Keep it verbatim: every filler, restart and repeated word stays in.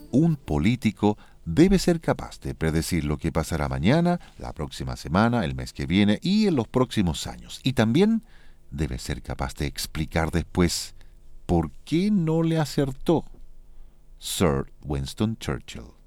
Un político debe ser capaz de predecir lo que pasará mañana, la próxima semana, el mes que viene y en los próximos años. Y también debe ser capaz de explicar después por qué no le acertó. Sir Winston Churchill.